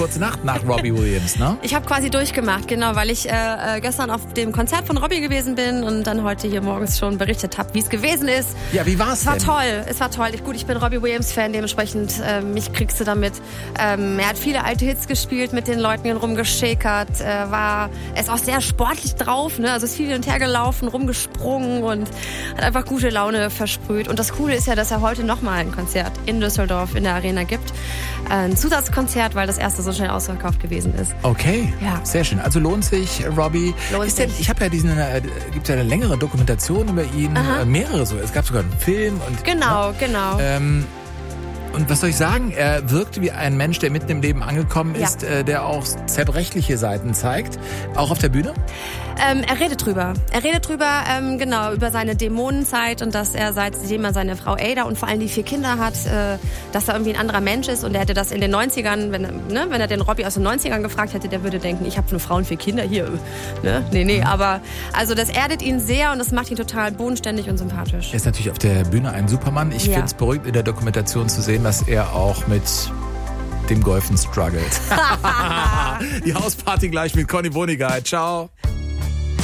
kurze Nacht nach Robbie Williams, ne? Ich habe quasi durchgemacht, genau, weil ich gestern auf dem Konzert von Robbie gewesen bin und dann heute hier morgens schon berichtet habe, wie es gewesen ist. Ja, wie war's denn? Es war toll. Ich bin Robbie Williams-Fan, dementsprechend mich kriegst du damit. Er hat viele alte Hits gespielt, mit den Leuten rumgeschäkert, er ist auch sehr sportlich drauf, ne? Also ist viel hin und her gelaufen, rumgesprungen und hat einfach gute Laune versprüht. Und das Coole ist ja, dass er heute nochmal ein Konzert in Düsseldorf in der Arena gibt. Ein Zusatzkonzert, weil das erste so schnell ausverkauft gewesen ist. Okay, ja. Sehr schön. Also lohnt sich, Robbie. Ich habe ja gibt ja eine längere Dokumentation über ihn, mehrere so. Es gab sogar einen Film. Und genau. Und was soll ich sagen? Er wirkte wie ein Mensch, der mitten im Leben angekommen ist, der auch zerbrechliche Seiten zeigt. Auch auf der Bühne? Er redet drüber. Genau, über seine Dämonenzeit und dass er seitdem er seine Frau Ada und vor allem die 4 Kinder hat, dass er irgendwie ein anderer Mensch ist und er hätte das in den 90ern, wenn er den Robbie aus den 90ern gefragt hätte, der würde denken, ich habe eine Frau und 4 Kinder hier. Ne? Nee, aber also das erdet ihn sehr und das macht ihn total bodenständig und sympathisch. Er ist natürlich auf der Bühne ein Supermann. Ich finde es beruhigend in der Dokumentation zu sehen, dass er auch mit dem Golfen struggelt. Die Hausparty gleich mit Conny Boniger. Ciao.